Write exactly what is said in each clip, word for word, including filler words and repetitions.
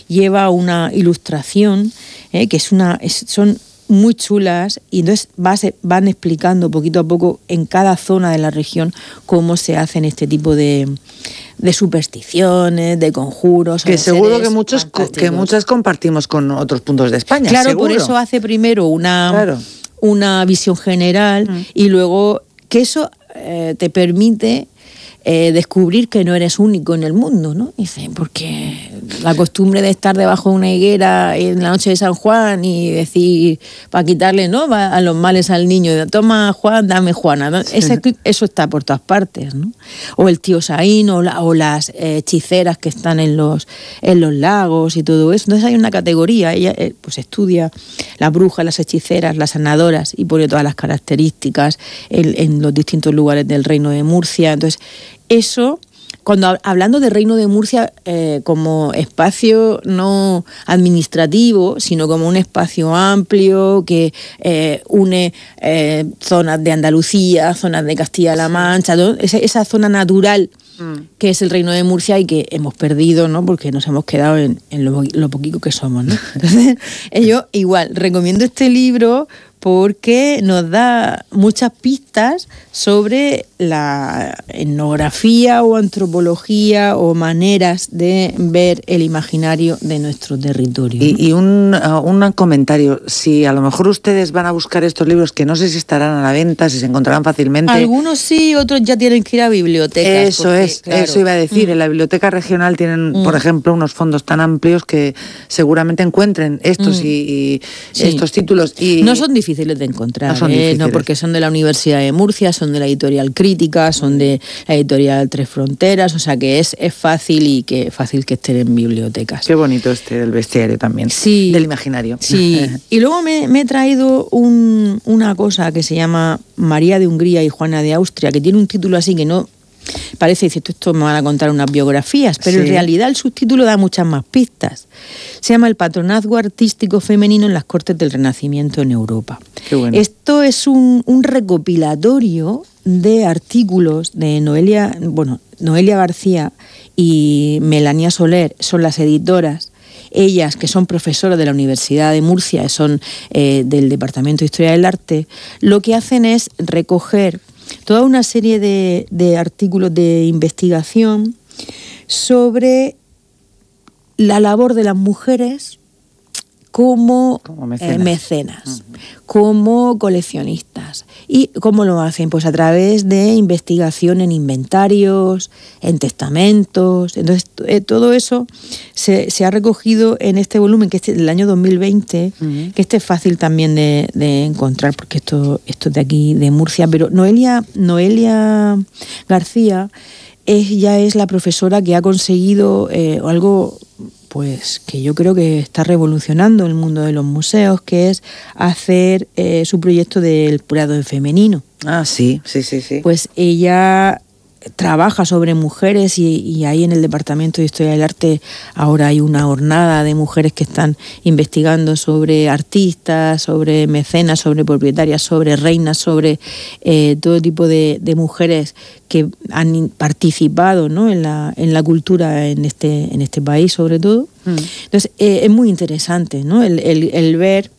lleva una ilustración, eh, que es una es, son muy chulas, y entonces van explicando poquito a poco en cada zona de la región cómo se hacen este tipo de, de supersticiones, de conjuros. Que seguro que muchos que muchas compartimos con otros puntos de España. Claro, seguro. Por eso hace primero una, claro. una visión general mm. y luego que eso eh, te permite eh, descubrir que no eres único en el mundo, ¿no? Dice, porque la costumbre de estar debajo de una higuera en la noche de San Juan y decir, para quitarle, ¿no?, a los males al niño, toma Juan, dame Juana, ¿no? Sí. Ese, eso está por todas partes, ¿no? O el tío Saín, o, la, o las eh, hechiceras que están en los, en los lagos y todo eso. Entonces hay una categoría, ella eh, pues estudia las brujas, las hechiceras, las sanadoras, y pone todas las características en, en los distintos lugares del Reino de Murcia. Entonces, eso, cuando hablando de Reino de Murcia eh, como espacio no administrativo, sino como un espacio amplio que eh, une eh, zonas de Andalucía, zonas de Castilla-La Mancha, ¿no? esa, esa zona natural mm. que es el Reino de Murcia y que hemos perdido, ¿no?, porque nos hemos quedado en, en lo, lo poquito que somos, ¿no? Entonces, yo igual recomiendo este libro porque nos da muchas pistas sobre la etnografía o antropología o maneras de ver el imaginario de nuestro territorio, ¿no? Y, y un, uh, un comentario, si a lo mejor ustedes van a buscar estos libros, que no sé si estarán a la venta, si se encontrarán fácilmente. Algunos sí, otros ya tienen que ir a bibliotecas. Eso porque, es, claro, eso iba a decir, mm. en la biblioteca regional tienen, mm. por ejemplo, unos fondos tan amplios que seguramente encuentren estos mm. y, y sí. estos títulos. Y no son difíciles de encontrar, no, son ¿eh? no porque son de la Universidad de Murcia, son de la editorial Crítica, son de la editorial Tres Fronteras, o sea que es, es fácil y que fácil que estén en bibliotecas. Qué bonito este del bestiario también, sí, del imaginario. Sí, y luego me, me he traído un, una cosa que se llama María de Hungría y Juana de Austria, que tiene un título así que no parece, dice, esto me van a contar unas biografías, pero sí. en realidad el subtítulo da muchas más pistas. Se llama El patronazgo artístico femenino en las cortes del Renacimiento en Europa. Qué bueno. Esto es un, un recopilatorio de artículos de Noelia, bueno, Noelia García y Melania Soler, son las editoras. Ellas, que son profesoras de la Universidad de Murcia, son eh, del Departamento de Historia del Arte, lo que hacen es recoger toda una serie de, de artículos de investigación sobre la labor de las mujeres como, como mecenas, eh, mecenas uh-huh. como coleccionistas. ¿Y cómo lo hacen? Pues a través de investigación en inventarios, en testamentos. Entonces, eh, todo eso se, se ha recogido en este volumen, que es del año dos mil veinte, uh-huh. que este es fácil también de, de encontrar, porque esto, esto es de aquí, de Murcia. Pero Noelia, Noelia García, ella es la profesora que ha conseguido eh, algo, pues que yo creo que está revolucionando el mundo de los museos, que es hacer eh, su proyecto del Prado en femenino. Ah, sí, sí, sí, sí. Pues ella trabaja sobre mujeres y, y ahí en el Departamento de Historia del Arte ahora hay una jornada de mujeres que están investigando sobre artistas, sobre mecenas, sobre propietarias, sobre reinas, sobre eh, todo tipo de, de mujeres que han participado, ¿no?, en la en la cultura en este en este país sobre todo. Mm. Entonces eh, es muy interesante, ¿no?, el, el, el ver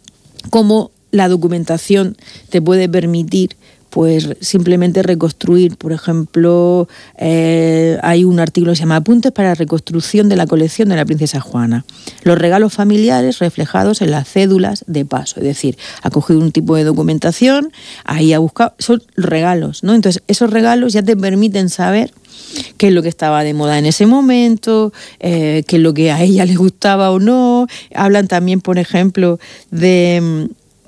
cómo la documentación te puede permitir pues simplemente reconstruir. Por ejemplo, eh, hay un artículo que se llama Apuntes para la reconstrucción de la colección de la princesa Juana. Los regalos familiares reflejados en las cédulas de paso. Es decir, ha cogido un tipo de documentación, ahí ha buscado, son regalos, ¿no? Entonces, esos regalos ya te permiten saber qué es lo que estaba de moda en ese momento, eh, qué es lo que a ella le gustaba o no. Hablan también, por ejemplo, de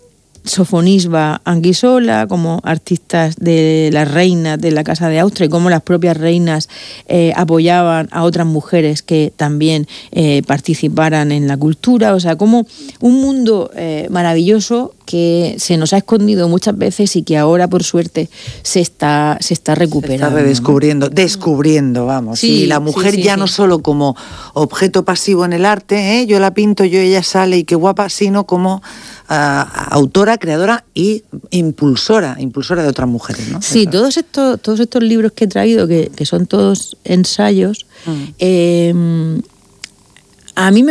Sofonisba Anguissola como artistas de las reinas de la Casa de Austria y cómo las propias reinas eh, apoyaban a otras mujeres que también eh, participaran en la cultura. O sea, como un mundo eh, maravilloso que se nos ha escondido muchas veces y que ahora, por suerte, se está, se está recuperando. Se está redescubriendo, ¿no? descubriendo, vamos. Sí, y la mujer sí, sí, ya sí. no solo como objeto pasivo en el arte, ¿eh? yo la pinto, yo ella sale y qué guapa, sino como Uh, autora, creadora y impulsora, impulsora de otras mujeres, ¿no? Sí, todos estos, todos estos libros que he traído, que, que son todos ensayos, mm. eh, a mí me